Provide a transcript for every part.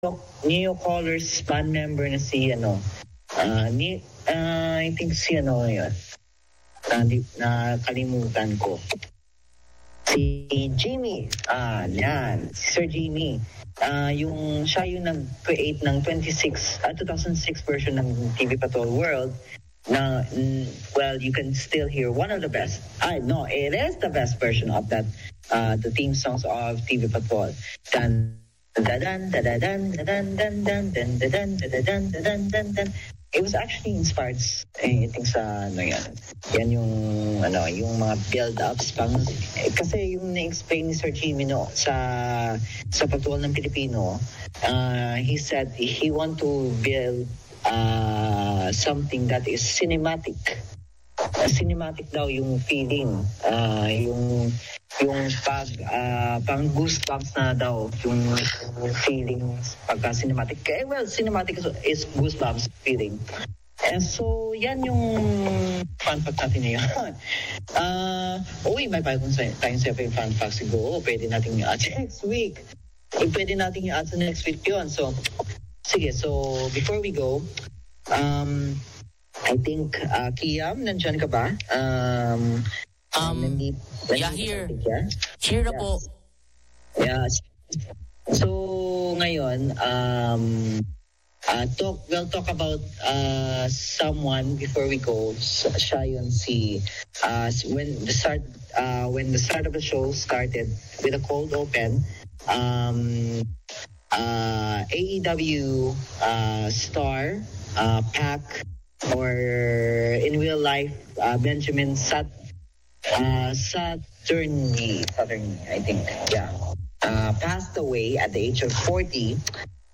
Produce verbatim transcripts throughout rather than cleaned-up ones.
New York Colors band member na si ano, uh, ni, uh, I think si ano yun, na, na kalimutan ko. Si Jimmy, ah, yan, si Sir Jimmy. Ah, yung siya yung nag-create ng twenty-six, uh, two thousand six version ng T V Patrol World. Na, mm, well, you can still hear one of the best. Ah, no, it is the best version of that. Uh, the theme songs of T V Patrol. Dan, dan, dan, dan, dan, dan, dan, dan, dan, dan, dan, dan, dan, dan. It was actually inspired, eh, I think sa ano yan. Yan yung ano, yung mga build-ups pang eh, kasi yung na-explain ni Sir Jimmy no sa sa Patrol ng Pilipino, uh, he said he want to build uh, something that is cinematic. Uh, cinematic daw yung feeling, uh, yung yung pag uh, pang goosebumps na daw yung, yung feeling pagka cinematic. Eh, well, cinematic is, is goosebumps feeling. And so, yan yung fun fact natin ngayon. Uh, uy, may bagong tayong separate fun fact siguro. Pwede natin i-add next week. Eh, pwede natin i-add sa next week yun. So, sige. So, before we go, um, I think, uh, Kiam, nandyan ka ba? Um, Um, nandi, yeah, here. Here na po. Yeah. So, ngayon, um, uh, talk, we'll talk about uh, someone before we go. So, siya yun si, uh, when the start, uh, when the start of the show started with a cold open, um, uh, A E W uh, star, uh, Pac, or in real life, uh, Benjamin Sat Uh, Saturny, Saturny, I think, yeah, uh, passed away at the age of forty.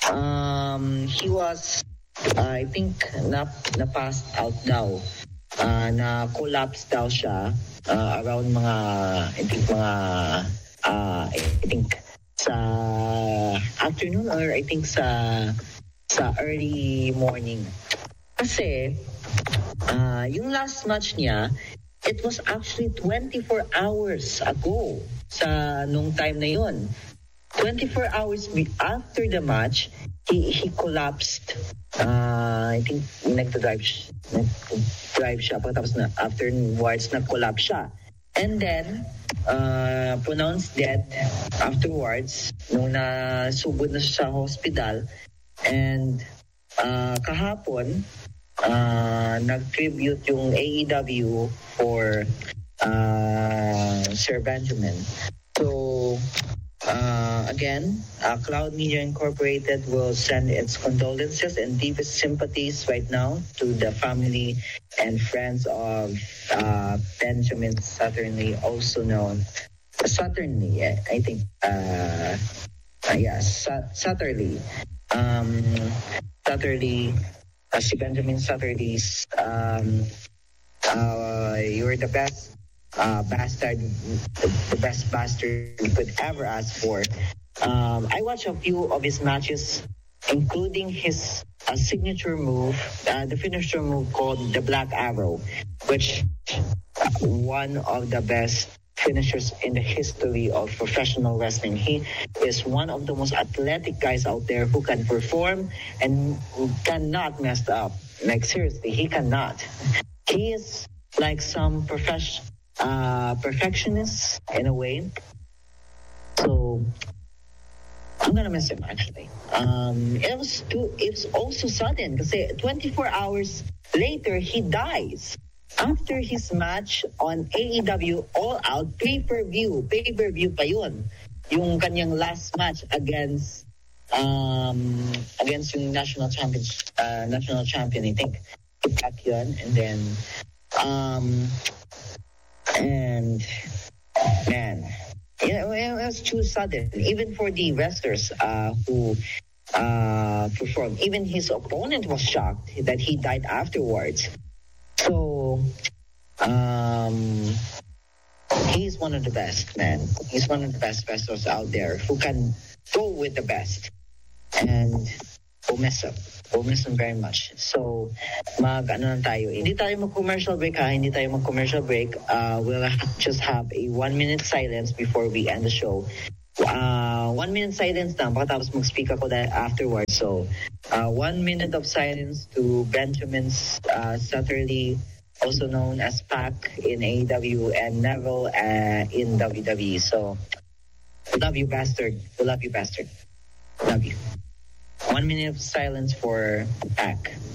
Um, he was, uh, I think, na, na passed out daw, uh, na collapse daw siya uh, around mga, I think, mga, uh, I think, sa afternoon or I think sa, sa early morning. Kasi, uh, yung last match niya, it was actually twenty-four hours ago sa nung time na yun. twenty-four hours after the match, he he collapsed. Uh, I think nag-drive nag-drive siya. Tapos na, afterwards, nag-collapse siya. And then, uh, pronounced dead afterwards nung nasugod na siya sa hospital. And uh, kahapon, Uh, nag-tribute yung A E W for uh, Sir Benjamin. So, uh, again, uh, Cloud Media Incorporated will send its condolences and deepest sympathies right now to the family and friends of uh, Benjamin Satterley, also known Satterley, I think. Uh, uh, yeah, Sa- Satterley. Um, Satterley. Uh, si Benjamin Satterley's um, uh, you're the best uh, bastard, the, the best bastard you could ever ask for. Um, I watched a few of his matches, including his uh, signature move, uh, the finisher move called the Black Arrow, which uh, one of the best finishers in the history of professional wrestling. He is one of the most athletic guys out there who can perform and who cannot mess up. Like seriously, he cannot. He is like some profession, uh, perfectionist in a way. So I'm gonna miss him actually. Um, it was too. It's also sudden because twenty-four hours later he dies. After his match on A E W All Out pay-per-view, pay-per-view pa yun, yung kanyang last match against um against yung national champion, uh, national champion, I think, back yun, and then um and man, you know, it was too sudden, even for the wrestlers uh, who uh performed. Even his opponent was shocked that he died afterwards. So, um, he's one of the best, man. He's one of the best wrestlers out there who can go with the best. And we'll miss him. We'll miss him very much. So, mag, ano lang tayo. Hindi tayo mag-commercial break, ha? Hindi tayo mag-commercial break. Uh, we'll ha- just have a one-minute silence before we end the show. uh, one minute silence na pagkatapos mag-speak ako that afterwards. So, uh, one minute of silence to Benjamin uh, Satterley, also known as Pac in A E W, and Neville uh, in W W E. So, love you, bastard. We love you, bastard. Love you. One minute of silence for Pac.